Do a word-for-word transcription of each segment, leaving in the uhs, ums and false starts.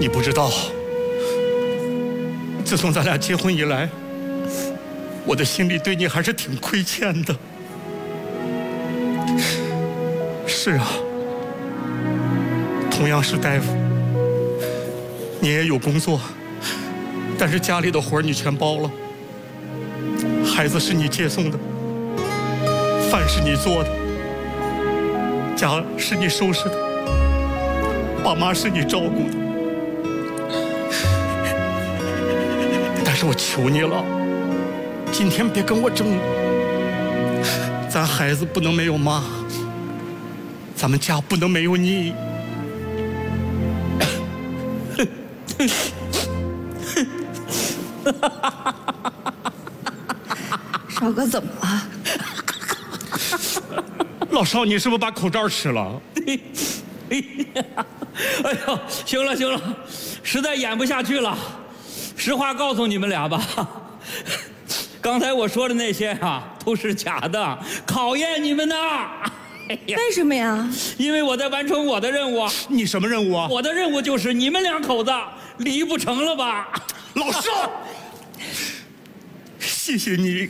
你不知道，自从咱俩结婚以来，我的心里对你还是挺亏欠的。是啊，同样是大夫，你也有工作，但是家里的活你全包了，孩子是你接送的，饭是你做的，家是你收拾的，爸妈是你照顾的。但是我求你了，今天别跟我争，咱孩子不能没有妈，咱们家不能没有你。 少哥怎么了？ 老少，你是不是把口罩吃了？ 哎呦，行了行了，实在演不下去了。实话告诉你们俩吧，刚才我说的那些啊，都是假的，考验你们呢。哎呀， 为什么呀？ 因为我在完成我的任务。 你什么任务啊？ 我的任务就是你们两口子离不成了吧？ 老少，谢谢你。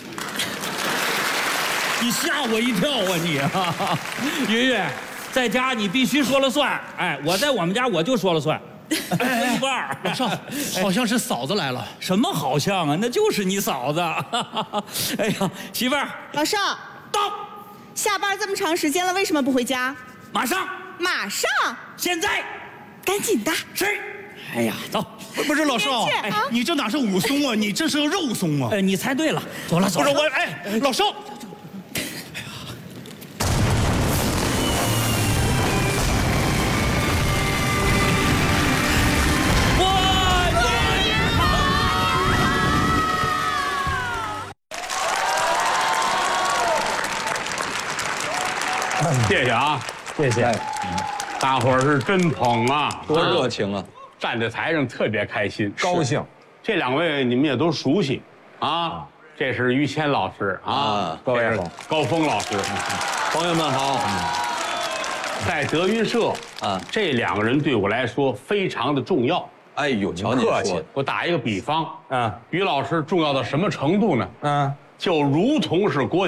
你吓我一跳啊你啊！云云，在家你必须说了算。哎，我在我们家我就说了算。 哎， 一半儿。 老少，好像是嫂子来了。 什么好像啊？那就是你嫂子。哎呀，媳妇儿， 老少， 到， 下班这么长时间了，为什么不回家？ 马上， 马上， 现在， 赶紧的。 是。哎呀，走。 不是老少， 别去啊你这哪是武松啊？你这是个肉松啊！ 呃，你猜对了，走了走了。 不是我，哎，老少。 谢谢啊， 谢谢， 大伙儿是真捧啊， 多热情啊！ 站在台上特别开心， 高兴。 这两位你们也都熟悉啊，这是于谦老师啊啊，各位这是好， 高峰老师， 朋友们好。 在德云社啊， 这两个人对我来说非常的重要。 哎呦，瞧您客气说的， 我打一个比方， 啊， 于老师重要到什么程度呢？ 嗯， 就如同是国